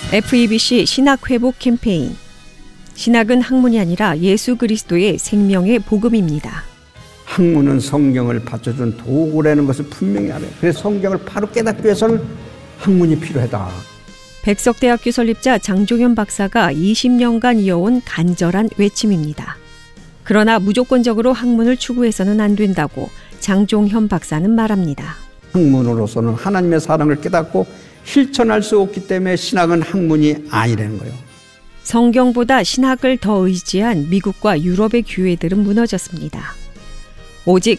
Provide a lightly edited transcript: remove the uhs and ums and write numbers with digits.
FEBC 신학회복 캠페인. 신학은 학문이 아니라 예수 그리스도의 생명의 복음입니다. 학문은 성경을 받쳐준 도구라는 것을 분명히 알아요. 그래서 성경을 바로 깨닫기 위해서는 학문이 필요하다. 백석대학교 설립자 장종현 박사가 20년간 이어온 간절한 외침입니다. 그러나 무조건적으로 학문을 추구해서는 안 된다고 장종현 박사는 말합니다. 학문으로서는 하나님의 사랑을 깨닫고 실천할 수 없기 때문에 신학은 학문이 아니라는 거예요. 성경보다 신학을 더 의지한 미국과 유럽의 교회들은 무너졌습니다. 오직